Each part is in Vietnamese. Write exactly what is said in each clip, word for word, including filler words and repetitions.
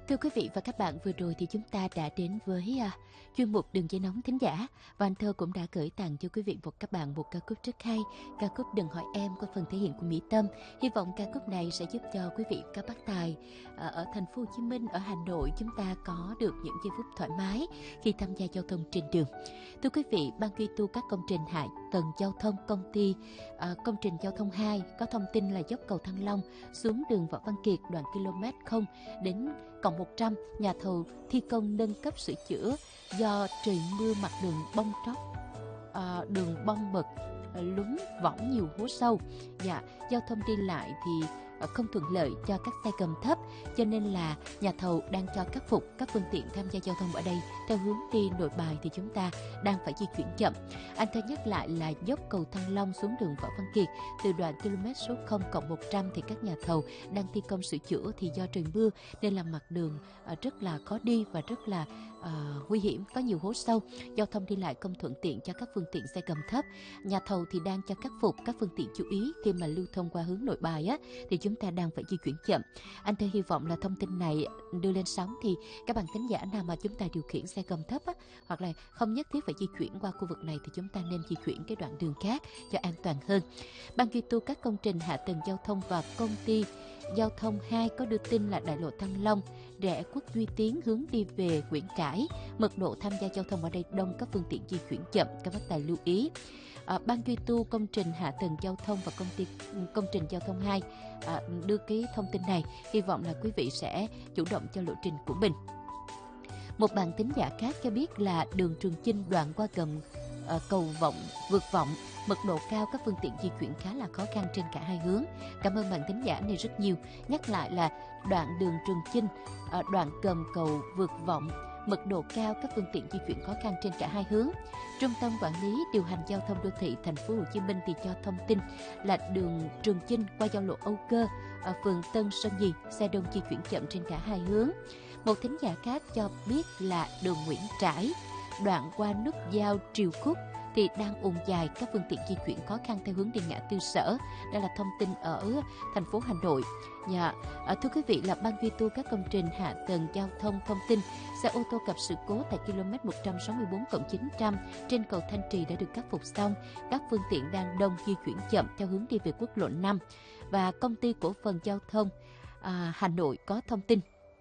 Thưa quý vị và các bạn, vừa rồi thì chúng ta đã đến với uh, chuyên mục Đường Dây Nóng Thính Giả, và anh Thơ cũng đã gửi tặng cho quý vị và các bạn một ca khúc rất hay, ca khúc Đừng Hỏi Em qua phần thể hiện của Mỹ Tâm. Hy vọng ca khúc này sẽ giúp cho quý vị các bác tài uh, ở thành phố Hồ Chí Minh, ở Hà Nội chúng ta có được những giây phút thoải mái khi tham gia giao thông trên đường. Thưa quý vị, ban duy tu các công trình hạ tầng giao thông công ty uh, công trình giao thông hai có thông tin là dốc cầu Thăng Long xuống đường Võ Văn Kiệt đoạn km không đến cộng một trăm, nhà thầu thi công nâng cấp sửa chữa do trời mưa mặt đường bong tróc, à, đường bong bật, lún võng nhiều hố sâu. Dạ, giao thông đi lại thì không thuận lợi cho các xe cầm thấp, cho nên là nhà thầu đang cho khắc phục các phương tiện tham gia giao thông ở đây theo hướng đi Nội Bài thì chúng ta đang phải di chuyển chậm. Anh Thơ nhắc lại là dốc cầu Thăng Long xuống đường Võ Văn Kiệt từ đoạn km số không cộng một trăm thì các nhà thầu đang thi công sửa chữa, thì do trời mưa nên là mặt đường rất là khó đi và rất là uh, nguy hiểm, có nhiều hố sâu, giao thông đi lại không thuận tiện cho các phương tiện xe cầm thấp. Nhà thầu thì đang cho khắc phục các phương tiện chú ý khi mà lưu thông qua hướng Nội Bài á, thì chúng ta đang phải di chuyển chậm. Anh Thơ hy vọng là thông tin này đưa lên sóng thì các bạn thính giả nào mà chúng ta điều khiển xe cầm thấp á, hoặc là không nhất thiết phải di chuyển qua khu vực này thì chúng ta nên di chuyển cái đoạn đường khác cho an toàn hơn. Ban duy tu các công trình hạ tầng giao thông và công ty giao thông hai có đưa tin là đại lộ Thăng Long rẽ Quốc Duy Tiến hướng đi về Nguyễn Trãi, mật độ tham gia giao thông ở đây đông, các phương tiện di chuyển chậm, các bác tài lưu ý. À, ban duy tu công trình hạ tầng giao thông và công ty công trình giao thông hai à, đưa cái thông tin này, hy vọng là quý vị sẽ chủ động cho lộ trình của mình. Một bạn thính giả khác cho biết là đường Trường Chinh đoạn qua gầm uh, cầu Vọng vượt Vọng, mật độ cao, các phương tiện di chuyển khá là khó khăn trên cả hai hướng. Cảm ơn bạn thính giả này rất nhiều. Nhắc lại là đoạn đường Trường Chinh uh, đoạn gầm cầu vượt Vọng, mật độ cao, các phương tiện di chuyển khó khăn trên cả hai hướng. Trung tâm quản lý điều hành giao thông đô thị thành phố Hồ Chí Minh thì cho thông tin là đường Trường Chinh qua giao lộ Âu Cơ ở phường Tân Sơn Nhì, xe đông di chuyển chậm trên cả hai hướng. Một thính giả khác cho biết là đường Nguyễn Trãi đoạn qua nút giao Triều Khúc thì đang ùn dài, các phương tiện di chuyển khó khăn theo hướng đi ngã tư Sở. Đây là thông tin ở thành phố Hà Nội. Dạ, à, thưa quý vị, là ban duy tu các công trình hạ tầng giao thông thông tin xe ô tô gặp sự cố tại km một trăm sáu mươi bốn cộng chín trăm trên cầu Thanh Trì đã được khắc phục xong. Các phương tiện đang đông di chuyển chậm theo hướng đi về quốc lộ năm. Và công ty cổ phần giao thông à, Hà Nội có thông tin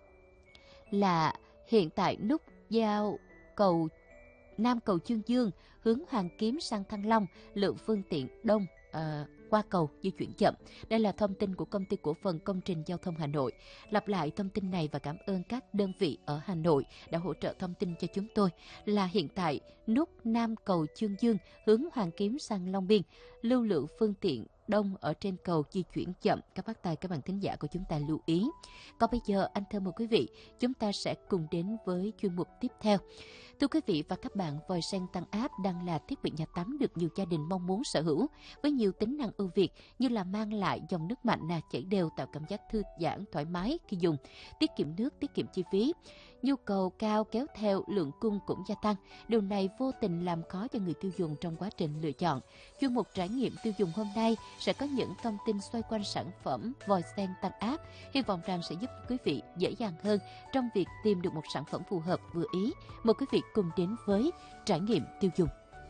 là hiện tại nút giao cầu Nam cầu Chương Dương hướng Hoàng Kiếm sang Thăng Long, lượng phương tiện đông uh, qua cầu di chuyển chậm. Đây là thông tin của công ty cổ phần công trình giao thông Hà Nội. Lặp lại thông tin này và cảm ơn các đơn vị ở Hà Nội đã hỗ trợ thông tin cho chúng tôi là hiện tại nút Nam cầu Chương Dương hướng Hoàng Kiếm sang Long Biên, lưu lượng phương tiện đông ở trên cầu di chuyển chậm. Các bác tài, các bạn thính giả của chúng ta lưu ý. Còn bây giờ anh Thơ mời quý vị, chúng ta sẽ cùng đến với chuyên mục tiếp theo. Thưa quý vị và các bạn, vòi sen tăng áp đang là thiết bị nhà tắm được nhiều gia đình mong muốn sở hữu, với nhiều tính năng ưu việt như là mang lại dòng nước mạnh nè, chảy đều, tạo cảm giác thư giãn thoải mái khi dùng, tiết kiệm nước, tiết kiệm chi phí. Nhu cầu cao kéo theo lượng cung cũng gia tăng. Điều này vô tình làm khó cho người tiêu dùng trong quá trình lựa chọn. Chuyên mục trải nghiệm tiêu dùng hôm nay sẽ có những thông tin xoay quanh sản phẩm vòi sen tăng áp, hy vọng rằng sẽ giúp quý vị dễ dàng hơn trong việc tìm được một sản phẩm phù hợp vừa ý. Mời quý vị cùng đến với trải nghiệm tiêu dùng.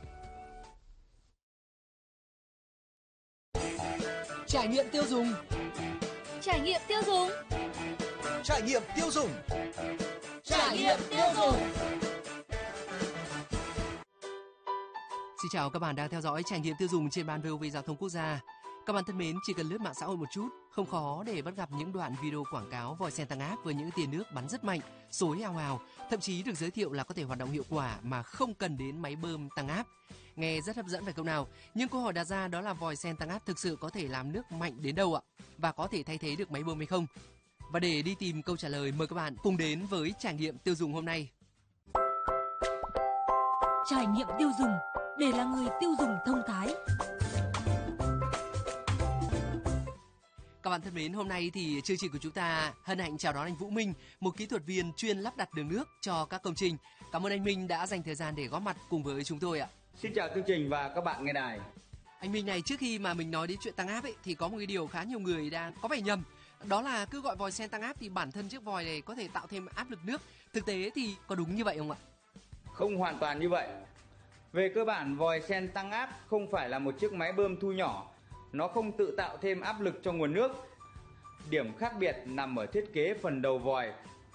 Trải nghiệm tiêu dùng. Trải nghiệm tiêu dùng. Trải nghiệm tiêu dùng. Trải nghiệm tiêu dùng. Xin chào các bạn đang theo dõi trải nghiệm tiêu dùng trên ban vê o vê Giao thông Quốc gia. Các bạn thân mến, chỉ cần lướt mạng xã hội một chút, không khó để bắt gặp những đoạn video quảng cáo vòi sen tăng áp với những tia nước bắn rất mạnh, xối ào ào, thậm chí được giới thiệu là có thể hoạt động hiệu quả mà không cần đến máy bơm tăng áp. Nghe rất hấp dẫn phải không nào? Nhưng câu hỏi đặt ra đó là vòi sen tăng áp thực sự có thể làm nước mạnh đến đâu ạ? Và có thể thay thế được máy bơm hay không? Và để đi tìm câu trả lời, mời các bạn cùng đến với trải nghiệm tiêu dùng hôm nay. Trải nghiệm tiêu dùng để là người tiêu dùng thông thái. Các bạn thân mến, hôm nay thì chương trình của chúng ta hân hạnh chào đón anh Vũ Minh, một kỹ thuật viên chuyên lắp đặt đường nước cho các công trình. Cảm ơn anh Minh đã dành thời gian để góp mặt cùng với chúng tôi ạ. Xin chào chương trình và các bạn nghe đài. Anh Minh này, trước khi mà mình nói đến chuyện tăng áp ấy, thì có một cái điều khá nhiều người đang có vẻ nhầm. đó là cứ gọi vòi sen tăng áp thì bản thân chiếc vòi này có thể tạo thêm áp lực nước. Thực tế thì có đúng như vậy không ạ? Không hoàn toàn như vậy. Về cơ bản, vòi sen tăng áp không phải là một chiếc máy bơm thu nhỏ. Nó không tự tạo thêm áp lực cho nguồn nước. Điểm khác biệt nằm ở thiết kế phần đầu vòi.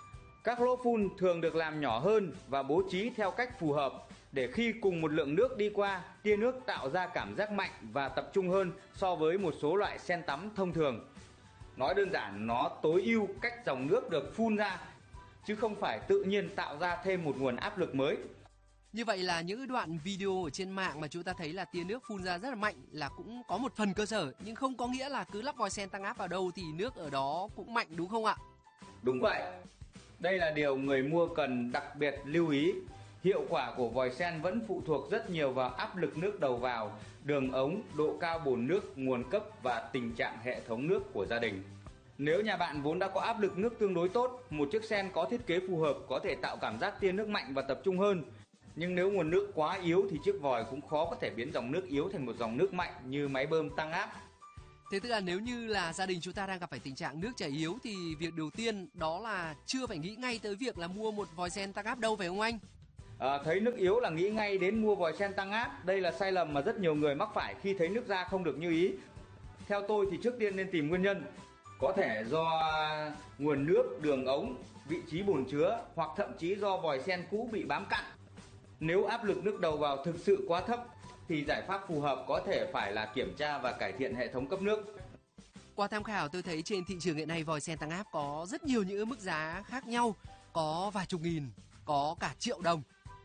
Các lỗ phun thường được làm nhỏ hơn và bố trí theo cách phù hợp để khi cùng một lượng nước đi qua, tia nước tạo ra cảm giác mạnh và tập trung hơn so với một số loại sen tắm thông thường. Nói đơn giản, nó tối ưu cách dòng nước được phun ra, chứ không phải tự nhiên tạo ra thêm một nguồn áp lực mới. Như vậy là những đoạn video ở trên mạng mà chúng ta thấy là tia nước phun ra rất là mạnh là cũng có một phần cơ sở, nhưng không có nghĩa là cứ lắp vòi sen tăng áp vào đâu thì nước ở đó cũng mạnh, đúng không ạ? Đúng vậy. Đây là điều người mua cần đặc biệt lưu ý. Hiệu quả của vòi sen vẫn phụ thuộc rất nhiều vào áp lực nước đầu vào, đường ống, độ cao bồn nước, nguồn cấp và tình trạng hệ thống nước của gia đình. Nếu nhà bạn vốn đã có áp lực nước tương đối tốt, một chiếc sen có thiết kế phù hợp có thể tạo cảm giác tia nước mạnh và tập trung hơn. Nhưng nếu nguồn nước quá yếu thì chiếc vòi cũng khó có thể biến dòng nước yếu thành một dòng nước mạnh như máy bơm tăng áp. Thế tức là nếu như là gia đình chúng ta đang gặp phải tình trạng nước chảy yếu thì việc đầu tiên đó là chưa phải nghĩ ngay tới việc là mua một vòi sen tăng áp đâu, phải không anh? À, thấy nước yếu là nghĩ ngay đến mua vòi sen tăng áp. Đây là sai lầm mà rất nhiều người mắc phải khi thấy nước ra không được như ý. Theo tôi thì trước tiên nên tìm nguyên nhân. Có thể do nguồn nước, đường ống, vị trí bồn chứa hoặc thậm chí do vòi sen cũ bị bám cặn. Nếu áp lực nước đầu vào thực sự quá thấp thì giải pháp phù hợp có thể phải là kiểm tra và cải thiện hệ thống cấp nước. Qua tham khảo tôi thấy trên thị trường hiện nay vòi sen tăng áp có rất nhiều những mức giá khác nhau, có vài chục nghìn, có cả triệu đồng.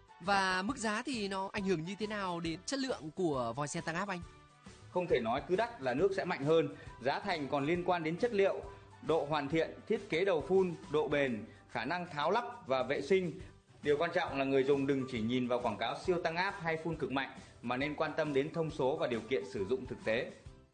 Và mức giá thì nó ảnh hưởng như thế nào đến chất lượng của vòi sen tăng áp anh? Không thể nói cứ đắt là nước sẽ mạnh hơn, giá thành còn liên quan đến chất liệu, độ hoàn thiện, thiết kế đầu phun, độ bền, khả năng tháo lắp và vệ sinh. Điều quan trọng là người dùng đừng chỉ nhìn vào quảng cáo siêu tăng áp hay phun cực mạnh mà nên quan tâm đến thông số và điều kiện sử dụng thực tế.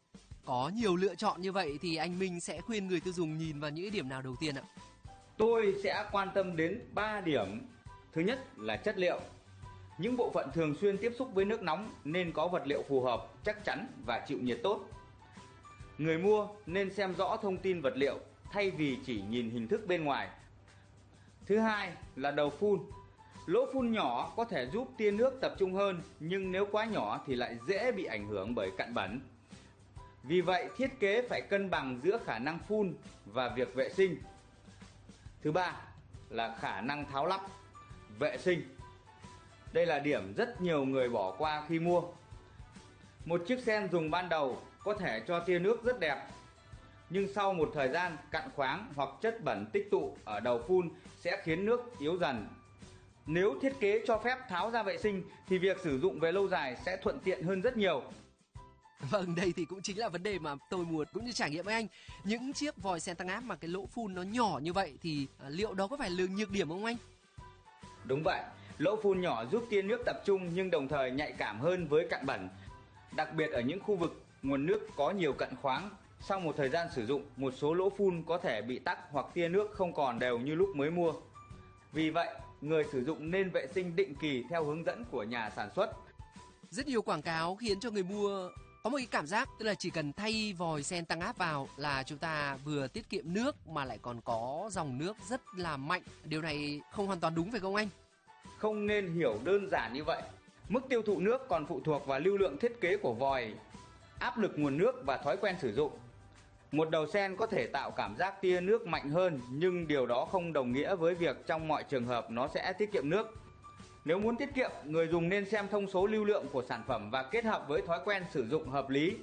Có nhiều lựa chọn như vậy thì anh Minh sẽ khuyên người tiêu dùng nhìn vào những điểm nào đầu tiên ạ? Tôi sẽ quan tâm đến ba điểm. Thứ nhất là chất liệu. Những bộ phận thường xuyên tiếp xúc với nước nóng nên có vật liệu phù hợp, chắc chắn và chịu nhiệt tốt. Người mua nên xem rõ thông tin vật liệu thay vì chỉ nhìn hình thức bên ngoài. Thứ hai là đầu phun. Lỗ phun nhỏ có thể giúp tia nước tập trung hơn, nhưng nếu quá nhỏ thì lại dễ bị ảnh hưởng bởi cặn bẩn. Vì vậy, thiết kế phải cân bằng giữa khả năng phun và việc vệ sinh. Thứ ba là khả năng tháo lắp, vệ sinh. Đây là điểm rất nhiều người bỏ qua khi mua. Một chiếc sen dùng ban đầu có thể cho tia nước rất đẹp, nhưng sau một thời gian cặn khoáng hoặc chất bẩn tích tụ ở đầu phun sẽ khiến nước yếu dần. Nếu thiết kế cho phép tháo ra vệ sinh thì việc sử dụng về lâu dài sẽ thuận tiện hơn rất nhiều. Vâng, đây thì cũng chính là vấn đề mà tôi muốn cũng như trải nghiệm với anh. Những chiếc vòi sen tăng áp mà cái lỗ phun nó nhỏ như vậy thì liệu đó có phải là nhược điểm không anh? Đúng vậy, lỗ phun nhỏ giúp tia nước tập trung nhưng đồng thời nhạy cảm hơn với cặn bẩn. Đặc biệt ở những khu vực nguồn nước có nhiều cặn khoáng, sau một thời gian sử dụng, một số lỗ phun có thể bị tắc hoặc tia nước không còn đều như lúc mới mua. Vì vậy, người sử dụng nên vệ sinh định kỳ theo hướng dẫn của nhà sản xuất. Rất nhiều quảng cáo khiến cho người mua có một cái cảm giác tức là chỉ cần thay vòi sen tăng áp vào là chúng ta vừa tiết kiệm nước mà lại còn có dòng nước rất là mạnh. Điều này không hoàn toàn đúng phải không anh? Không nên hiểu đơn giản như vậy. Mức tiêu thụ nước còn phụ thuộc vào lưu lượng thiết kế của vòi, áp lực nguồn nước và thói quen sử dụng. Một đầu sen có thể tạo cảm giác tia nước mạnh hơn, nhưng điều đó không đồng nghĩa với việc trong mọi trường hợp nó sẽ tiết kiệm nước. Nếu muốn tiết kiệm, người dùng nên xem thông số lưu lượng của sản phẩm và kết hợp với thói quen sử dụng hợp lý.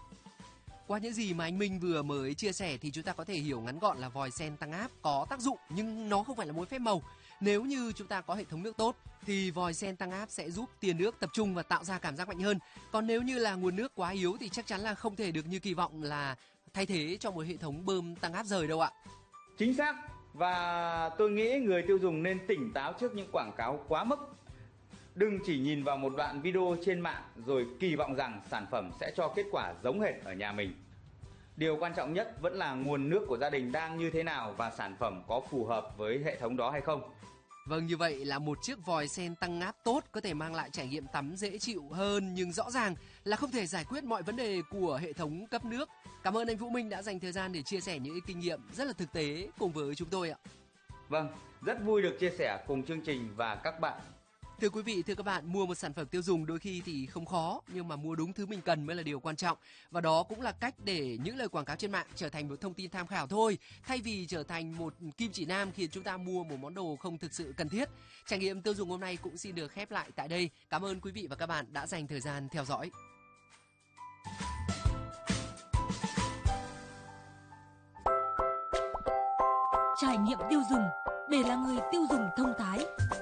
Qua những gì mà anh Minh vừa mới chia sẻ thì chúng ta có thể hiểu ngắn gọn là vòi sen tăng áp có tác dụng nhưng nó không phải là mối phép màu. Nếu như chúng ta có hệ thống nước tốt thì vòi sen tăng áp sẽ giúp tia nước tập trung và tạo ra cảm giác mạnh hơn. Còn nếu như là nguồn nước quá yếu thì chắc chắn là không thể được như kỳ vọng là thay thế cho một hệ thống bơm tăng áp rời đâu ạ. Chính xác. Và tôi nghĩ người tiêu dùng nên tỉnh táo trước những quảng cáo quá mức. Đừng chỉ nhìn vào một đoạn video trên mạng rồi kỳ vọng rằng sản phẩm sẽ cho kết quả giống hệt ở nhà mình. Điều quan trọng nhất vẫn là nguồn nước của gia đình đang như thế nào và sản phẩm có phù hợp với hệ thống đó hay không. Vâng, như vậy là một chiếc vòi sen tăng áp tốt có thể mang lại trải nghiệm tắm dễ chịu hơn, nhưng rõ ràng là không thể giải quyết mọi vấn đề của hệ thống cấp nước. Cảm ơn anh Vũ Minh đã dành thời gian để chia sẻ những kinh nghiệm rất là thực tế cùng với chúng tôi ạ. Vâng, rất vui được chia sẻ cùng chương trình và các bạn. Thưa quý vị, thưa các bạn, mua một sản phẩm tiêu dùng đôi khi thì không khó, nhưng mà mua đúng thứ mình cần mới là điều quan trọng. Và đó cũng là cách để những lời quảng cáo trên mạng trở thành một thông tin tham khảo thôi, thay vì trở thành một kim chỉ nam khiến chúng ta mua một món đồ không thực sự cần thiết. Trải nghiệm tiêu dùng hôm nay cũng xin được khép lại tại đây. Cảm ơn quý vị và các bạn đã dành thời gian theo dõi. Trải nghiệm tiêu dùng để là người tiêu dùng thông thái.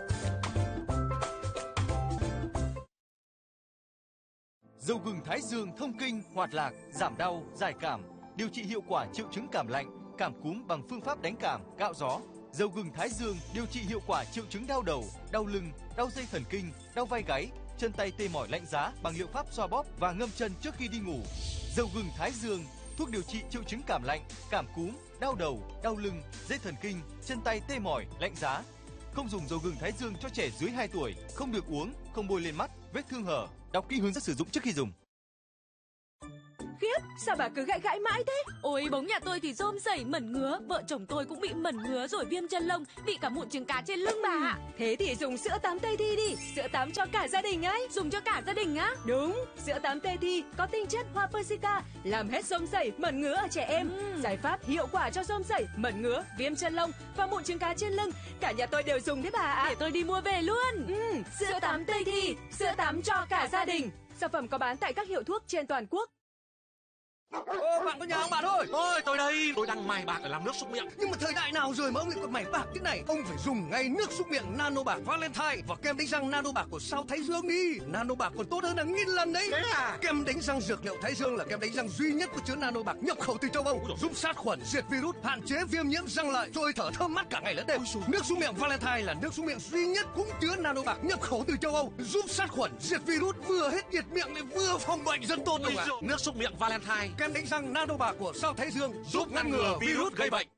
Dầu gừng Thái Dương thông kinh, hoạt lạc, giảm đau, giải cảm, điều trị hiệu quả triệu chứng cảm lạnh, cảm cúm bằng phương pháp đánh cảm, cạo gió. Dầu gừng Thái Dương điều trị hiệu quả triệu chứng đau đầu, đau lưng, đau dây thần kinh, đau vai gáy, chân tay tê mỏi lạnh giá bằng liệu pháp xoa bóp và ngâm chân trước khi đi ngủ. Dầu gừng Thái Dương, thuốc điều trị triệu chứng cảm lạnh, cảm cúm, đau đầu, đau lưng, dây thần kinh, chân tay tê mỏi, lạnh giá. Không dùng dầu gừng Thái Dương cho trẻ dưới hai tuổi, không được uống, không bôi lên mắt, vết thương hở. Đọc kỹ hướng dẫn sử dụng trước khi dùng. Khiếp, sao bà cứ gãi gãi mãi thế? Ôi, bóng nhà tôi thì rôm rẩy mẩn ngứa, vợ chồng tôi cũng bị mẩn ngứa rồi viêm chân lông, bị cả mụn trứng cá trên lưng bà ạ. Thế thì dùng sữa tắm Tây Thi đi, sữa tắm cho cả gia đình ấy. Dùng cho cả gia đình á? Đúng, sữa tắm Tây Thi có tinh chất hoa persica, làm hết rôm rẩy, mẩn ngứa ở trẻ em. Ừ. Giải pháp hiệu quả cho rôm rẩy, mẩn ngứa, viêm chân lông và mụn trứng cá trên lưng. Cả nhà tôi đều dùng đấy bà ạ. Để tôi đi mua về luôn. Ừ, sữa tắm Tây Thi, sữa tắm cho cả gia đình. Sản phẩm có bán tại các hiệu thuốc trên toàn quốc. Ô, bạn có nhà không bạn ơi? Ôi, tôi đây, tôi đang mài bạc để làm nước súc miệng. Nhưng mà thời đại nào rồi mà ông lại còn mài bạc thế này? Ông phải dùng ngay nước súc miệng Nano Bạc Valentine và kem đánh răng Nano Bạc của Sao Thái Dương đi. Nano Bạc còn tốt hơn hàng nghìn lần đấy. Thế à? Kem đánh răng dược liệu Thái Dương là kem đánh răng duy nhất có chứa Nano Bạc nhập khẩu từ châu Âu, giúp sát khuẩn, diệt virus, hạn chế viêm nhiễm răng lợi, rồi thở thơm mát cả ngày lẫn đêm. Nước súc miệng Valentine là nước súc miệng duy nhất cũng chứa Nano Bạc nhập khẩu từ châu Âu, giúp sát khuẩn, diệt virus, vừa hết nhiệt miệng lại vừa phòng bệnh dân tốt luôn ạ. Nước súc miệng Valentine, kem đánh răng Nano Bạc của Sao Thái Dương giúp ngăn ngừa virus gây bệnh.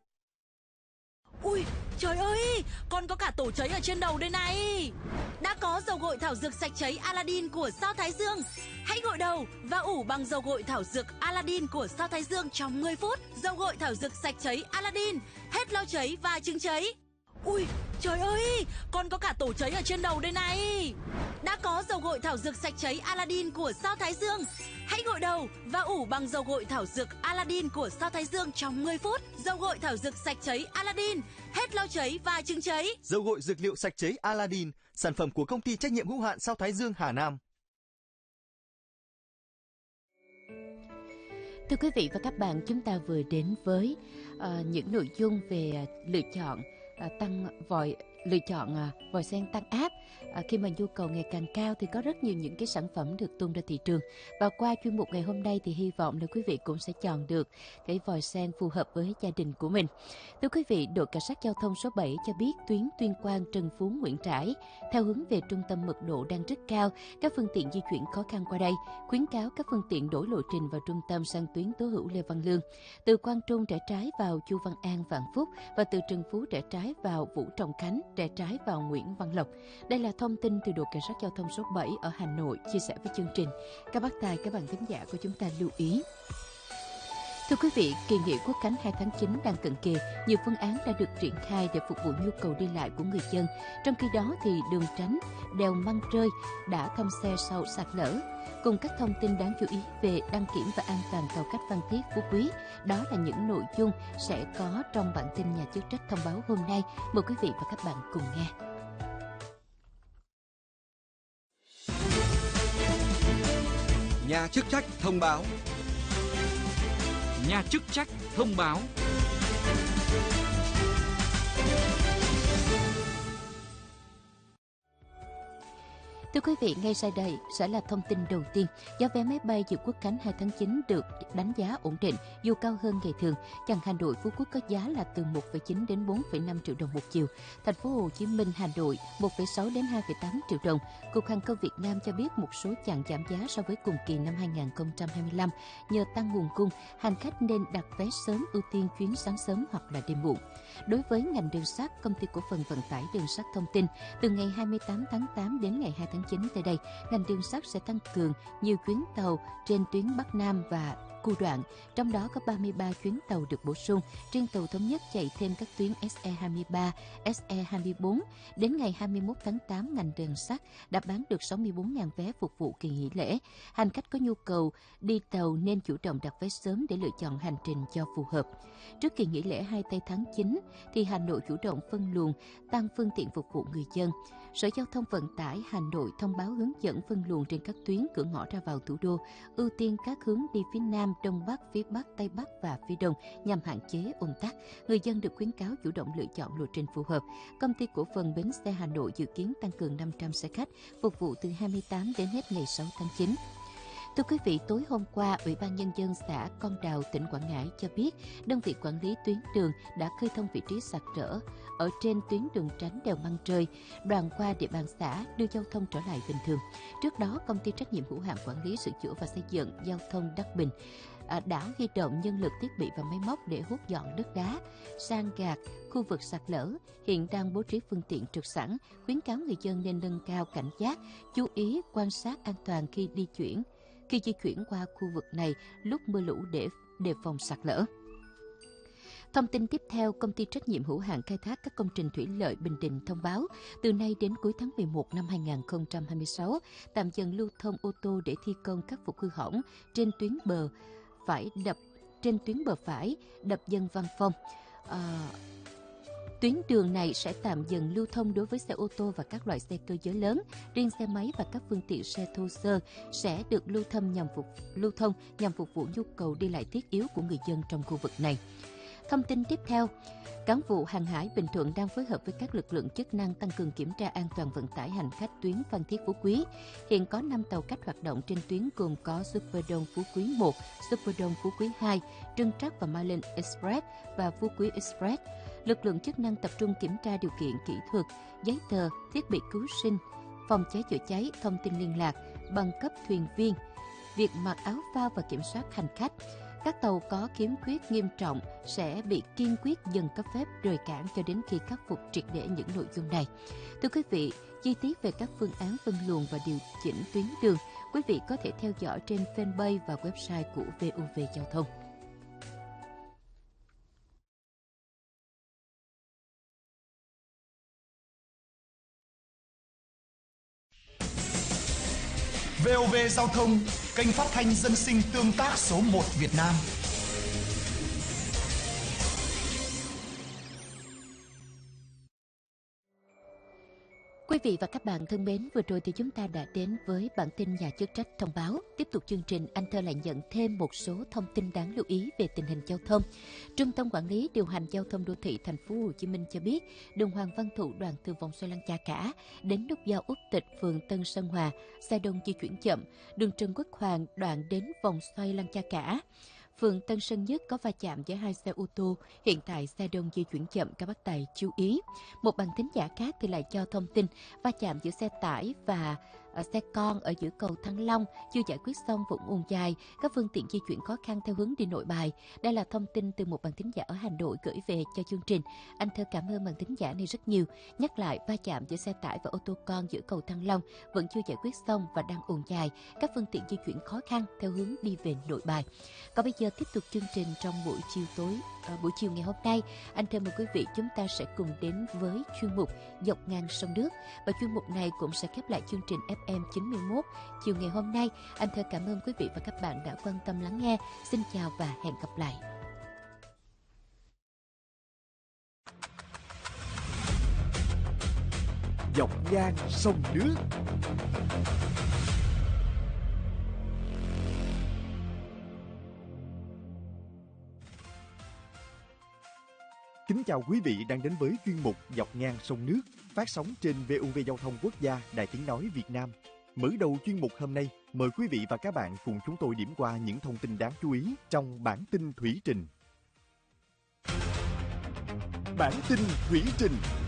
Ui, trời ơi, con có cả tổ cháy ở trên đầu đây này. Đã có dầu gội thảo dược sạch cháy Aladdin của Sao Thái Dương. Hãy gội đầu và ủ bằng dầu gội thảo dược Aladdin của Sao Thái Dương trong mười phút. Dầu gội thảo dược sạch cháy Aladdin, hết lau cháy và chứng cháy. Ui, trời ơi, con có cả tổ cháy ở trên đầu đây này. Đã có dầu gội thảo dược sạch cháy Aladdin của Sao Thái Dương. Hãy gội đầu và ủ bằng dầu gội thảo dược Aladdin của Sao Thái Dương trong mười phút. Dầu gội thảo dược sạch cháy Aladdin, hết lau cháy và chứng cháy. Dầu gội dược liệu sạch cháy Aladdin, sản phẩm của công ty trách nhiệm hữu hạn Sao Thái Dương Hà Nam. Thưa quý vị và các bạn, chúng ta vừa đến với uh, những nội dung về uh, lựa chọn uh, tăng vòi lựa chọn uh, vòi sen tăng áp. Uh, khi mà nhu cầu ngày càng cao thì có rất nhiều những cái sản phẩm được tung ra thị trường. Và qua chuyên mục ngày hôm nay thì hy vọng là quý vị cũng sẽ chọn được cái vòi sen phù hợp với gia đình của mình. Thưa quý vị, đội cảnh sát giao thông số bảy cho biết tuyến Tuyên Quang, Trần Phú, Nguyễn Trãi theo hướng về trung tâm mật độ đang rất cao, các phương tiện di chuyển khó khăn qua đây, khuyến cáo các phương tiện đổi lộ trình vào trung tâm sang tuyến Tố Hữu, Lê Văn Lương, từ Quang Trung rẽ trái vào Chu Văn An, Vạn Phúc và từ Trần Phú rẽ trái vào Vũ Trọng Khánh, rẽ trái vào Nguyễn Văn Lộc. Đây là thông tin từ đội cảnh sát giao thông số bảy ở Hà Nội chia sẻ với chương trình. Các bác tài, các bạn thính giả của chúng ta lưu ý. Thưa quý vị, kỳ nghỉ Quốc khánh hai tháng chín đang cận kề, nhiều phương án đã được triển khai để phục vụ nhu cầu đi lại của người dân. Trong khi đó thì đường tránh, đèo Măng Rơi đã thông xe sau sạt lở. Cùng các thông tin đáng chú ý về đăng kiểm và an toàn tàu khách Phan Thiết Phú Quý, đó là những nội dung sẽ có trong bản tin nhà chức trách thông báo hôm nay. Mời quý vị và các bạn cùng nghe. Nhà chức trách thông báo. Nhà chức trách thông báo. Thưa quý vị, ngay sau đây sẽ là thông tin đầu tiên. Giá vé máy bay dịp Quốc khánh hai tháng chín được đánh giá ổn định, dù cao hơn ngày thường. Chặng Hà Nội Phú Quốc có giá là từ một phẩy chín đến bốn phẩy năm triệu đồng một chiều. Thành phố Hồ Chí Minh Hà Nội một phẩy sáu đến hai phẩy tám triệu đồng. Cục Hàng không Việt Nam cho biết một số chặng giảm giá so với cùng kỳ năm hai không hai lăm. Nhờ tăng nguồn cung, hành khách nên đặt vé sớm, ưu tiên chuyến sáng sớm hoặc là đêm muộn. Đối với ngành đường sắt, Công ty Cổ phần Vận tải Đường sắt thông tin, từ ngày hai mươi tám tháng tám đến ngày hai tháng chín tới đây, ngành đường sắt sẽ tăng cường nhiều chuyến tàu trên tuyến Bắc Nam và khu đoạn, trong đó có ba mươi ba chuyến tàu được bổ sung. Riêng tàu thống nhất chạy thêm các tuyến ét e hai mươi ba, ét e hai mươi bốn. Đến ngày hai mươi mốt tháng tám, ngành đường sắt đã bán được sáu mươi bốn nghìn vé phục vụ kỳ nghỉ lễ. Hành khách có nhu cầu đi tàu nên chủ động đặt vé sớm để lựa chọn hành trình cho phù hợp. Trước kỳ nghỉ lễ hai tây tháng chín, thì Hà Nội chủ động phân luồng, tăng phương tiện phục vụ người dân. Sở Giao thông Vận tải Hà Nội thông báo hướng dẫn phân luồng trên các tuyến cửa ngõ ra vào thủ đô, ưu tiên các hướng đi phía Nam, Đông Bắc, phía Bắc, Tây Bắc và phía Đông nhằm hạn chế ùn tắc. Người dân được khuyến cáo chủ động lựa chọn lộ trình phù hợp. Công ty Cổ phần Bến xe Hà Nội dự kiến tăng cường năm trăm xe khách phục vụ từ hai mươi tám đến hết ngày sáu tháng chín. Thưa quý vị, tối hôm qua, Ủy ban Nhân dân xã Con Đào, tỉnh Quảng Ngãi cho biết, đơn vị quản lý tuyến đường đã khơi thông vị trí sạt lở ở trên tuyến đường tránh đèo Măng Trơi, đoạn qua địa bàn xã, đưa giao thông trở lại bình thường. Trước đó, Công ty trách nhiệm hữu hạn quản lý sửa chữa và xây dựng giao thông Đắc Bình đã huy động nhân lực, thiết bị và máy móc để hút dọn đất đá, san gạt khu vực sạt lở, hiện đang bố trí phương tiện trực sẵn, khuyến cáo người dân nên nâng cao cảnh giác, chú ý quan sát an toàn khi đi chuyển. khi di chuyển qua khu vực này lúc mưa lũ để đề phòng sạt lở. Thông tin tiếp theo, Công ty trách nhiệm hữu hạn khai thác các công trình thủy lợi Bình Định thông báo, từ nay đến cuối tháng mười một năm hai nghìn không trăm hai mươi sáu, tạm dừng lưu thông ô tô để thi công khắc phục hư hỏng trên tuyến bờ phải đập trên tuyến bờ phải đập Dân Văn Phong. À, tuyến đường này sẽ tạm dừng lưu thông đối với xe ô tô và các loại xe cơ giới lớn. Riêng xe máy và các phương tiện xe thô sơ sẽ được lưu thông nhằm phục lưu thông nhằm phục vụ nhu cầu đi lại thiết yếu của người dân trong khu vực này. Thông tin tiếp theo, Cảng vụ Hàng hải Bình Thuận đang phối hợp với các lực lượng chức năng tăng cường kiểm tra an toàn vận tải hành khách tuyến Phan Thiết Phú Quý. Hiện có năm tàu khách hoạt động trên tuyến gồm có Superdome Phú Quý một, Superdome Phú Quý hai, Trân Trắc và Mai Linh Express và Phú Quý Express. Lực lượng chức năng tập trung kiểm tra điều kiện kỹ thuật, giấy tờ, thiết bị cứu sinh, phòng cháy chữa cháy, thông tin liên lạc, bằng cấp thuyền viên, việc mặc áo phao và kiểm soát hành khách. Các tàu có khiếm khuyết nghiêm trọng sẽ bị kiên quyết dừng cấp phép rời cảng cho đến khi khắc phục triệt để những nội dung này. Thưa quý vị, chi tiết về các phương án phân luồng và điều chỉnh tuyến đường, quý vị có thể theo dõi trên fanpage và website của vê o vê Giao thông. vê o vê Giao thông, kênh phát thanh dân sinh tương tác số một Việt Nam. Quý vị và các bạn thân mến, vừa rồi thì chúng ta đã đến với bản tin nhà chức trách thông báo. Tiếp tục chương trình, anh Thơ lại nhận thêm một số thông tin đáng lưu ý về tình hình giao thông. Trung tâm Quản lý Điều hành Giao thông Đô thị Thành phố Hồ Chí Minh cho biết, đường Hoàng Văn Thụ đoạn từ vòng xoay Lăng Cha Cả đến nút giao Úc Tịch, phường Tân Sơn Hòa, xe đông di chuyển chậm. Đường Trần Quốc Hoàng đoạn đến vòng xoay Lăng Cha Cả, phường Tân Sơn Nhất có va chạm với hai xe ô tô, hiện tại xe đông di chuyển chậm, các bác tài chú ý. Một bằng thính giả khác thì lại cho thông tin va chạm giữa xe tải và ở xe con ở giữa cầu Thăng Long chưa giải quyết xong vẫn ùn dài, các phương tiện di chuyển khó khăn theo hướng đi Nội Bài. Đây là thông tin từ một bạn thính giả ở Hà Nội gửi về cho chương trình. Anh Thơ cảm ơn bạn thính giả này rất nhiều. Nhắc lại, va chạm giữa xe tải và ô tô con giữa cầu Thăng Long vẫn chưa giải quyết xong và đang ùn dài, các phương tiện di chuyển khó khăn theo hướng đi về Nội Bài. Còn bây giờ tiếp tục chương trình trong buổi chiều tối à, buổi chiều ngày hôm nay, anh Thơ mời quý vị chúng ta sẽ cùng đến với chuyên mục Dọc ngang sông nước, và chuyên mục này cũng sẽ khép lại chương trình ép em chín mươi mốt chiều ngày hôm nay. Anh Thơ cảm ơn quý vị và các bạn đã quan tâm lắng nghe. Xin chào và hẹn gặp lại. Dọc ngang sông nước. Kính Kính chào quý vị đang đến với chuyên mục Dọc ngang sông nước, phát sóng trên vê o vê Giao thông Quốc gia, Đài Tiếng nói Việt Nam. Mở đầu chuyên mục hôm nay, mời quý vị và các bạn cùng chúng tôi điểm qua những thông tin đáng chú ý trong bản tin thủy trình. Bản tin thủy trình.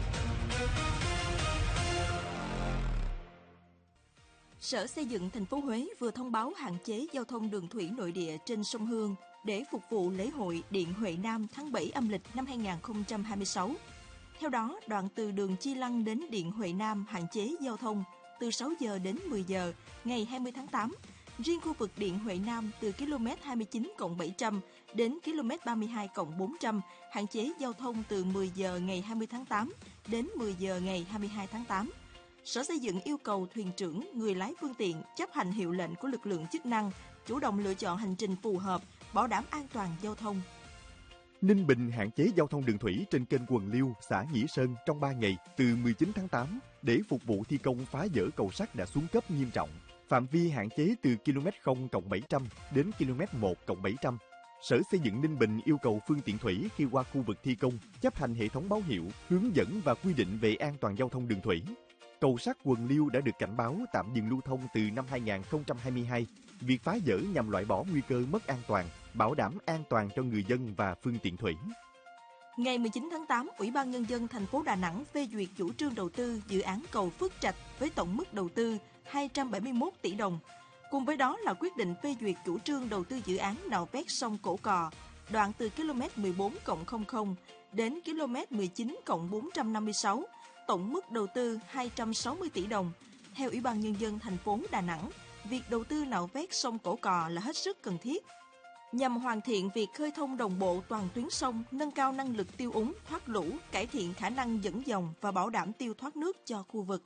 Sở Xây dựng thành phố Huế vừa thông báo hạn chế giao thông đường thủy nội địa trên sông Hương để phục vụ lễ hội Điện Huệ Nam tháng bảy âm lịch năm hai không hai sáu. Theo đó, đoạn từ đường Chi Lăng đến Điện Huệ Nam hạn chế giao thông từ sáu giờ đến mười giờ ngày hai mươi tháng tám. Riêng khu vực Điện Huệ Nam từ km hai mươi chín cộng bảy trăm đến km ba mươi hai cộng bốn trăm hạn chế giao thông từ mười giờ ngày hai mươi tháng tám đến mười giờ ngày hai mươi hai tháng tám. Sở Xây dựng yêu cầu thuyền trưởng, người lái phương tiện chấp hành hiệu lệnh của lực lượng chức năng, chủ động lựa chọn hành trình phù hợp, bảo đảm an toàn giao thông. Ninh Bình hạn chế giao thông đường thủy trên kênh Quần Liêu, xã Nhĩ Sơn trong ba ngày từ mười chín tháng tám để phục vụ thi công phá dỡ cầu sắt đã xuống cấp nghiêm trọng. Phạm vi hạn chế từ km không cộng bảy trăm đến km một cộng bảy trăm. Sở Xây dựng Ninh Bình yêu cầu phương tiện thủy khi qua khu vực thi công chấp hành hệ thống báo hiệu, hướng dẫn và quy định về an toàn giao thông đường thủy. Cầu sắt Quần Liêu đã được cảnh báo tạm dừng lưu thông từ năm hai không hai hai. Việc phá dỡ nhằm loại bỏ nguy cơ mất an toàn, bảo đảm an toàn cho người dân và phương tiện thủy. Ngày mười chín tháng tám, Ủy ban Nhân dân thành phố Đà Nẵng phê duyệt chủ trương đầu tư dự án cầu Phước Trạch với tổng mức đầu tư hai trăm bảy mươi mốt tỷ đồng. Cùng với đó là quyết định phê duyệt chủ trương đầu tư dự án nạo vét sông Cổ Cò, đoạn từ km mười bốn cộng không không đến km mười chín cộng bốn trăm năm mươi sáu, tổng mức đầu tư hai trăm sáu mươi tỷ đồng. Theo Ủy ban Nhân dân thành phố Đà Nẵng, việc đầu tư nạo vét sông Cổ Cò là hết sức cần thiết, nhằm hoàn thiện việc khơi thông đồng bộ toàn tuyến sông, nâng cao năng lực tiêu úng, thoát lũ, cải thiện khả năng dẫn dòng và bảo đảm tiêu thoát nước cho khu vực.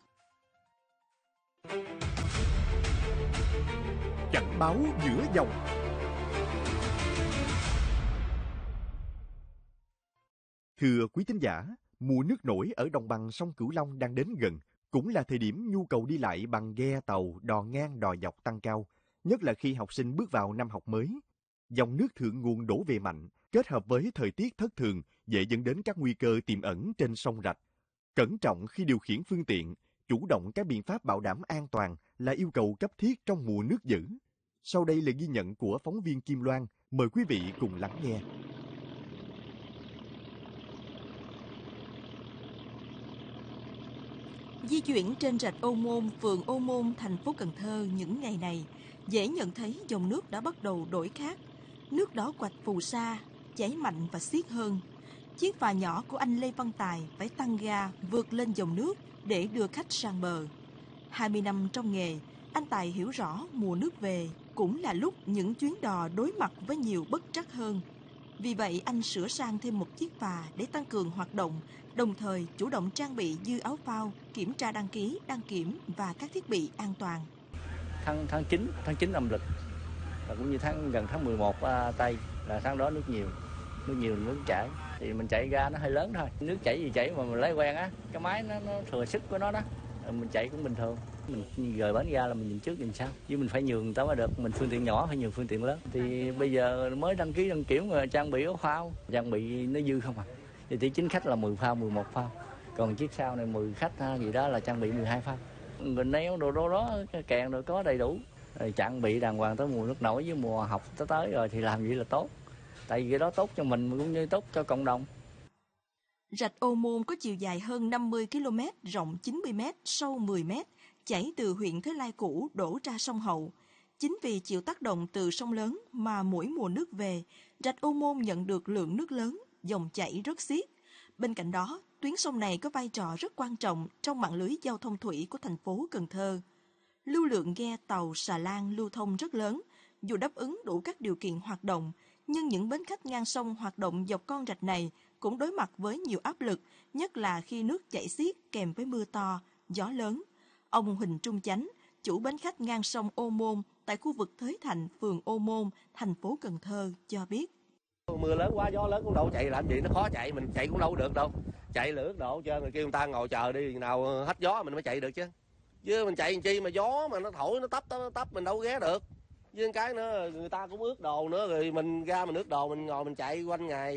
Cảnh báo giữa dòng. Thưa quý thính giả, mùa nước nổi ở đồng bằng sông Cửu Long đang đến gần, cũng là thời điểm nhu cầu đi lại bằng ghe, tàu, đò ngang, đò dọc tăng cao, nhất là khi học sinh bước vào năm học mới. Dòng nước thượng nguồn đổ về mạnh, kết hợp với thời tiết thất thường, dễ dẫn đến các nguy cơ tiềm ẩn trên sông rạch. Cẩn trọng khi điều khiển phương tiện, chủ động các biện pháp bảo đảm an toàn là yêu cầu cấp thiết trong mùa nước dữ. Sau đây là ghi nhận của phóng viên Kim Loan, mời quý vị cùng lắng nghe. Di chuyển trên rạch Ô Môn, phường Ô Môn, thành phố Cần Thơ những ngày này, dễ nhận thấy dòng nước đã bắt đầu đổi khác. Nước đỏ quạch phù sa, chảy mạnh và xiết hơn. Chiếc phà nhỏ của anh Lê Văn Tài phải tăng ga vượt lên dòng nước để đưa khách sang bờ. hai mươi năm trong nghề, anh Tài hiểu rõ mùa nước về cũng là lúc những chuyến đò đối mặt với nhiều bất trắc hơn. Vì vậy, anh sửa sang thêm một chiếc phà để tăng cường hoạt động, đồng thời chủ động trang bị dư áo phao, kiểm tra đăng ký, đăng kiểm và các thiết bị an toàn. Tháng tháng chín, tháng chín âm lịch và cũng như tháng gần tháng mười một à, Tây là tháng đó nước nhiều, nước nhiều nước chảy thì mình chạy ga nó hơi lớn thôi. Nước chảy gì chảy mà mình lấy quen á, cái máy nó nó thừa sức của nó đó, mình chạy cũng bình thường. Mình rời bến ga là mình nhìn trước nhìn sau, chứ mình phải nhường người ta mới được. Mình phương tiện nhỏ phải nhường phương tiện lớn. Thì bây giờ mới đăng ký đăng kiểm rồi trang bị áo phao, trang bị nó dư không à. Thì tỷ chính khách là mười phao, mười một phao. Còn chiếc sau này mười khách ha, gì đó là trang bị mười hai phao. Mình néo đồ đó, đó kèn rồi có đầy đủ. Rồi trang bị đàng hoàng tới mùa nước nổi với mùa học tới tới rồi thì làm gì là tốt. Tại vì cái đó tốt cho mình cũng như tốt cho cộng đồng. Rạch Ô Môn có chiều dài hơn năm mươi ki lô mét, rộng chín mươi mét, sâu mười mét, chảy từ huyện Thới Lai cũ đổ ra sông Hậu. Chính vì chịu tác động từ sông lớn mà mỗi mùa nước về, rạch Ô Môn nhận được lượng nước lớn, dòng chảy rất xiết. Bên cạnh đó, tuyến sông này có vai trò rất quan trọng trong mạng lưới giao thông thủy của thành phố Cần Thơ. Lưu lượng ghe, tàu, xà lan lưu thông rất lớn, dù đáp ứng đủ các điều kiện hoạt động, nhưng những bến khách ngang sông hoạt động dọc con rạch này cũng đối mặt với nhiều áp lực, nhất là khi nước chảy xiết kèm với mưa to, gió lớn. Ông Huỳnh Trung Chánh, chủ bến khách ngang sông Ô Môn tại khu vực Thới Thạnh, phường Ô Môn, thành phố Cần Thơ cho biết. Mưa lớn quá, gió lớn cũng đâu chạy làm gì, nó khó chạy, mình chạy cũng đâu được đâu. Chạy lửa độ cho người kêu người ta ngồi chờ đi, nào hết gió mình mới chạy được chứ. Chứ mình chạy làm chi mà gió mà nó thổi nó tấp nó tấp mình đâu ghé được. Với cái nữa người ta cũng ướt đồ nữa, rồi mình ra mình ướt đồ mình ngồi mình chạy quanh ngày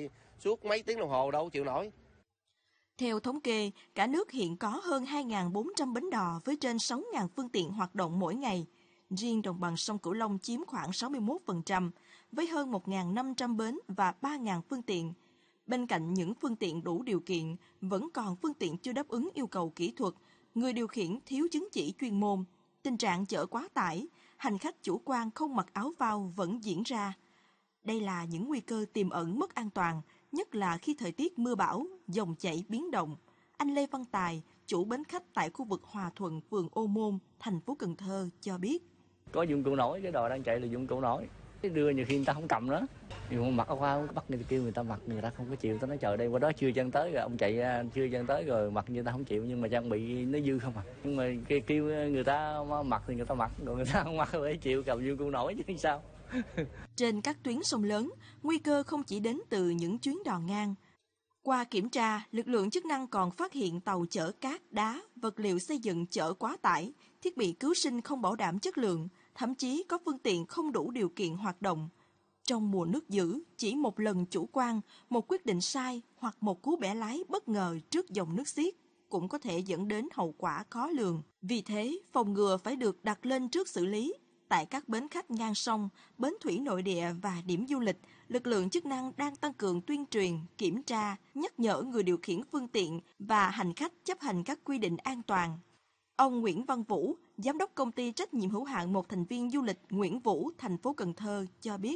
suốt mấy tiếng đồng hồ đâu chịu nổi. Theo thống kê, cả nước hiện có hơn hai nghìn bốn trăm bến đò với trên sáu nghìn phương tiện hoạt động mỗi ngày. Riêng đồng bằng sông Cửu Long chiếm khoảng sáu mươi mốt phần trăm, với hơn một nghìn năm trăm bến và ba nghìn phương tiện. Bên cạnh những phương tiện đủ điều kiện, vẫn còn phương tiện chưa đáp ứng yêu cầu kỹ thuật, người điều khiển thiếu chứng chỉ chuyên môn, tình trạng chở quá tải, hành khách chủ quan không mặc áo phao vẫn diễn ra. Đây là những nguy cơ tiềm ẩn mất an toàn, nhất là khi thời tiết mưa bão, dòng chảy biến động. Anh Lê Văn Tài, chủ bến khách tại khu vực Hòa Thuận, phường Ô Môn, thành phố Cần Thơ cho biết. Có dụng cụ nổi, cái đò đang chạy là dụng cụ nổi. Đưa nhiều khi người ta không cầm nữa. Nhiều mặc áo phao bắt người ta kêu người ta mặc, người ta không có chịu, ta nói chờ đây qua đó chưa chân tới rồi, ông chạy chưa chân tới rồi mặc người ta không chịu, nhưng mà trang bị nó dư không à. Nhưng mà kêu người ta mặc thì người ta mặc, rồi người ta không mặc phải chịu cầm dụng cụ nổi chứ sao. Trên các tuyến sông lớn, nguy cơ không chỉ đến từ những chuyến đò ngang. Qua kiểm tra, lực lượng chức năng còn phát hiện tàu chở cát, đá, vật liệu xây dựng chở quá tải, thiết bị cứu sinh không bảo đảm chất lượng, thậm chí có phương tiện không đủ điều kiện hoạt động. Trong mùa nước dữ, chỉ một lần chủ quan, một quyết định sai hoặc một cú bẻ lái bất ngờ trước dòng nước xiết cũng có thể dẫn đến hậu quả khó lường. Vì thế, phòng ngừa phải được đặt lên trước xử lý. Tại các bến khách ngang sông, bến thủy nội địa và điểm du lịch, lực lượng chức năng đang tăng cường tuyên truyền, kiểm tra, nhắc nhở người điều khiển phương tiện và hành khách chấp hành các quy định an toàn. Ông Nguyễn Văn Vũ, giám đốc công ty trách nhiệm hữu hạn một thành viên du lịch Nguyễn Vũ, thành phố Cần Thơ cho biết.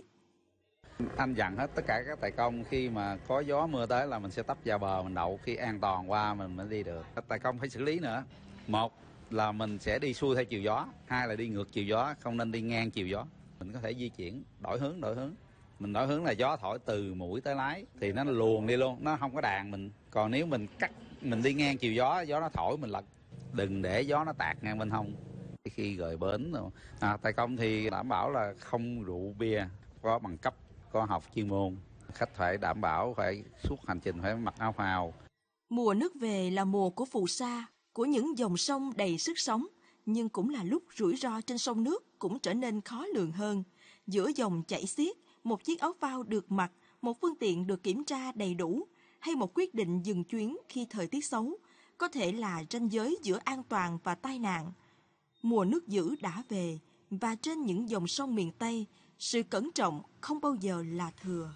Anh dặn hết tất cả các tài công khi mà có gió mưa tới là mình sẽ tấp vào bờ mình đậu, khi an toàn qua mình mới đi được. Các tài công phải xử lý nữa. Một là mình sẽ đi xuôi theo chiều gió, hai là đi ngược chiều gió, không nên đi ngang chiều gió. Mình có thể di chuyển, đổi hướng, đổi hướng. Mình đổi hướng là gió thổi từ mũi tới lái thì nó luồn đi luôn, nó không có đàn mình. Còn nếu mình cắt, mình đi ngang chiều gió, gió nó thổi mình lật. Đừng để gió nó tạt ngang bên hông. Khi rời bến, à, tài công thì đảm bảo là không rượu bia, có bằng cấp, có học chuyên môn. Khách phải đảm bảo phải suốt hành trình phải mặc áo phao. Mùa nước về là mùa của phù sa, của những dòng sông đầy sức sống, nhưng cũng là lúc rủi ro trên sông nước cũng trở nên khó lường hơn. Giữa dòng chảy xiết, một chiếc áo phao được mặc, một phương tiện được kiểm tra đầy đủ, hay một quyết định dừng chuyến khi thời tiết xấu, có thể là ranh giới giữa an toàn và tai nạn. Mùa nước dữ đã về, và trên những dòng sông miền Tây, sự cẩn trọng không bao giờ là thừa.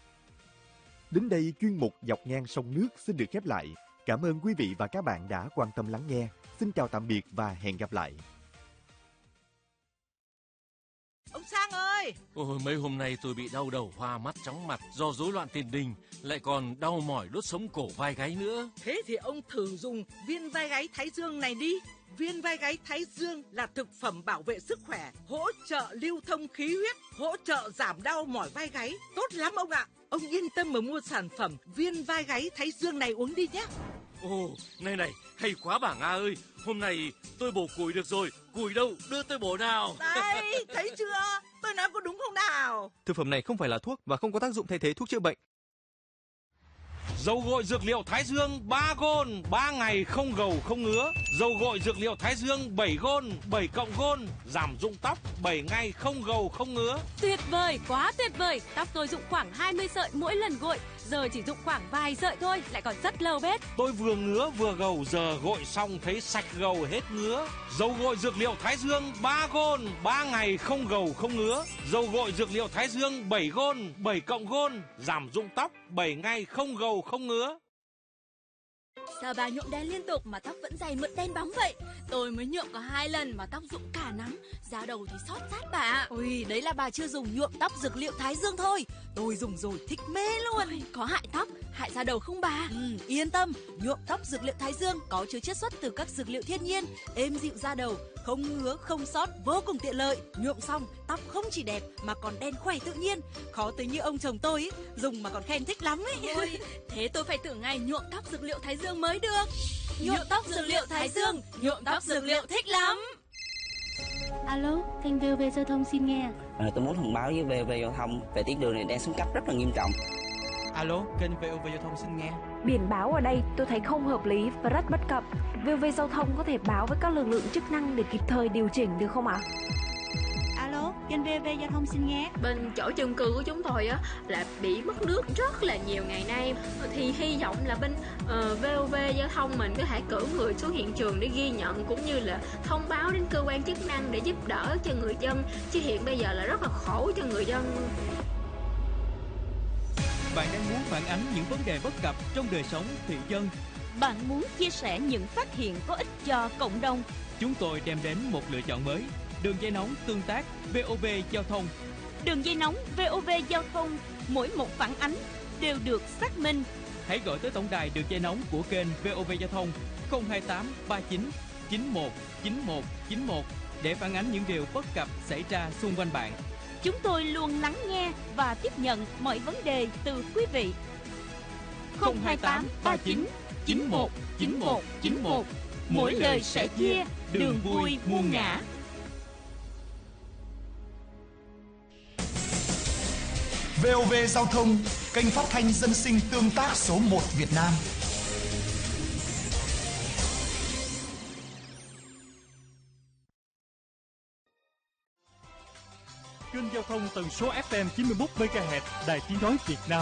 Đến đây chuyên mục Dọc ngang sông nước xin được khép lại. Cảm ơn quý vị và các bạn đã quan tâm lắng nghe. Xin chào tạm biệt và hẹn gặp lại. Ông Sang ơi! Ôi, mấy hôm nay tôi bị đau đầu, hoa mắt, chóng mặt do rối loạn tiền đình, lại còn đau mỏi đốt sống cổ vai gáy nữa. Thế thì ông thử dùng viên vai gáy Thái Dương này đi. Viên vai gáy Thái Dương là thực phẩm bảo vệ sức khỏe, hỗ trợ lưu thông khí huyết, hỗ trợ giảm đau mỏi vai gáy. Tốt lắm ông ạ! Ông yên tâm mà mua sản phẩm viên vai gáy Thái Dương này uống đi nhé. Ồ, này này, hay quá bà Nga ơi. Hôm nay tôi bổ củi được rồi. Củi đâu, đưa tôi bổ nào. Đây, thấy chưa? Tôi nói có đúng không nào? Thực phẩm này không phải là thuốc và không có tác dụng thay thế thuốc chữa bệnh. Dầu gội dược liệu Thái Dương ba gôn, ba ngày không gầu không ngứa. Dầu gội dược liệu Thái Dương bảy gôn, bảy cộng gôn, giảm rụng tóc, bảy ngày không gầu không ngứa. Tuyệt vời, quá tuyệt vời. Tóc tôi rụng khoảng hai mươi sợi mỗi lần gội, giờ chỉ rụng khoảng vài sợi thôi, lại còn rất lâu bết. Tôi vừa ngứa vừa gầu, giờ gội xong thấy sạch gầu hết ngứa. Dầu gội dược liệu Thái Dương ba gôn, ba ngày không gầu không ngứa. Dầu gội dược liệu Thái Dương bảy gôn, bảy cộng gôn, giảm rụng tóc, bảy ngày không gầu không ngứa. Sao bà nhuộm đen liên tục mà tóc vẫn dày mượt đen bóng vậy? Tôi mới nhuộm có hai lần mà tóc rụng cả nắm, da đầu thì xót xát bà. Ôi, đấy là bà chưa dùng nhuộm tóc dược liệu Thái Dương thôi. Tôi dùng rồi thích mê luôn. Ôi, có hại tóc, hại da đầu không bà? Ừ, yên tâm, nhuộm tóc dược liệu Thái Dương có chứa chiết xuất từ các dược liệu thiên nhiên, êm dịu da đầu, không ngứa, không xót, vô cùng tiện lợi. Nhuộm xong, tóc không chỉ đẹp mà còn đen khỏe tự nhiên. Khó tính như ông chồng tôi ý, dùng mà còn khen thích lắm ấy. Ôi, thế tôi phải thử ngày nhuộm tóc dược liệu Thái Dương mới được. Nhuộm tóc dược liệu Thái Dương, nhuộm tóc dược liệu thích lắm. Alo, kênh vê o vê Giao thông xin nghe. À, tôi muốn thông báo với vê o vê Giao thông về tuyến đường này đang xuống cấp rất là nghiêm trọng. Alo, kênh vê o vê Giao thông xin nghe. Biển báo ở đây tôi thấy không hợp lý và rất bất cập. vê o vê Giao thông có thể báo với các lực lượng chức năng để kịp thời điều chỉnh được không ạ? Alo, Alo, kênh vê o vê Giao thông xin nghe. Bên chỗ chung cư của chúng tôi á là bị mất nước rất là nhiều ngày nay, thì hy vọng là bên uh, vê o vê Giao thông mình có thể cử người xuống hiện trường để ghi nhận cũng như là thông báo đến cơ quan chức năng để giúp đỡ cho người dân, chứ hiện bây giờ là rất là khổ cho người dân. Bạn đang muốn phản ánh những vấn đề bất cập trong đời sống thị dân. Bạn muốn chia sẻ những phát hiện có ích cho cộng đồng. Chúng tôi đem đến một lựa chọn mới. Đường dây nóng tương tác vê o vê Giao thông. Đường dây nóng vê o vê Giao thông, mỗi một phản ánh đều được xác minh. Hãy gọi tới tổng đài đường dây nóng của kênh vê o vê Giao thông không hai tám ba chín chín một chín một chín một để phản ánh những điều bất cập xảy ra xung quanh bạn. Chúng tôi luôn lắng nghe và tiếp nhận mọi vấn đề từ quý vị. không hai tám ba chín chín một chín một chín một. Mỗi lời sẻ chia, đường vui muôn ngã. vê o vê Giao thông, kênh phát thanh dân sinh tương tác số một Việt Nam. Kênh giao thông tần số ép em chín mươi mốt mê ga héc, Đài Tiếng nói Việt Nam.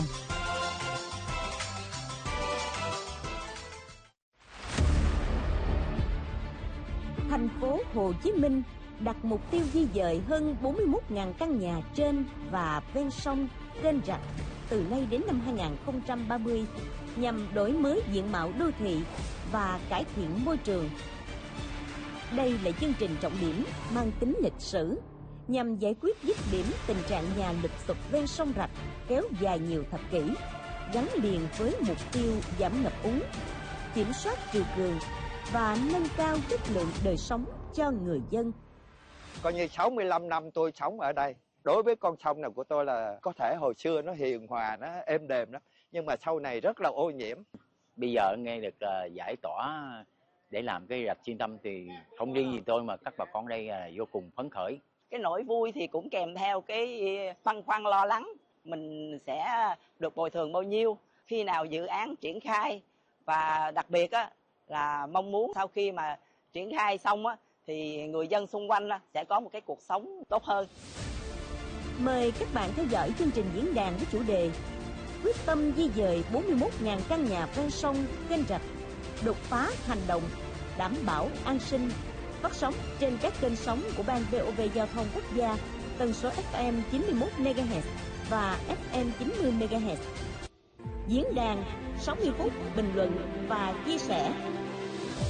Thành phố Hồ Chí Minh đặt mục tiêu di dời hơn bốn mươi mốt nghìn căn nhà trên và ven sông, kênh rạch từ nay đến năm hai không ba mươi nhằm đổi mới diện mạo đô thị và cải thiện môi trường. Đây là chương trình trọng điểm mang tính lịch sử nhằm giải quyết dứt điểm tình trạng nhà lụp xụp ven sông rạch kéo dài nhiều thập kỷ, gắn liền với mục tiêu giảm ngập úng, kiểm soát triều cường và nâng cao chất lượng đời sống cho người dân. Coi như sáu mươi lăm năm tôi sống ở đây, đối với con sông này của tôi là có thể hồi xưa nó hiền hòa, nó êm đềm đó, nhưng mà sau này rất là ô nhiễm. Bây giờ nghe được uh, giải tỏa để làm cái rạch xuyên tâm thì không riêng gì tôi mà các bà con đây uh, vô cùng phấn khởi. Cái nỗi vui thì cũng kèm theo cái băn khoăn lo lắng, mình sẽ được bồi thường bao nhiêu, khi nào dự án triển khai, và đặc biệt á, là mong muốn sau khi mà triển khai xong á, thì người dân xung quanh á, sẽ có một cái cuộc sống tốt hơn. Mời các bạn theo dõi chương trình diễn đàn với chủ đề quyết tâm di dời bốn mươi mốt nghìn căn nhà ven sông, kênh rạch, đột phá hành động, đảm bảo an sinh, phát sóng trên các kênh sóng của Ban vê o vê Giao thông Quốc gia, tần số ép em chín mươi mốt mê ga héc và ép em chín mươi mê ga héc. Diễn đàn sáu mươi phút bình luận và chia sẻ.